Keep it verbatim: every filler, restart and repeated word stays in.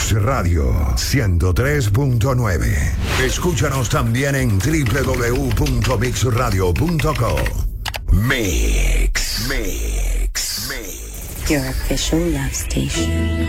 Mix Radio ciento tres punto nueve. Escúchanos también en doble u doble u doble u punto mix radio punto com. Mix, Mix, Mix. Your official love station.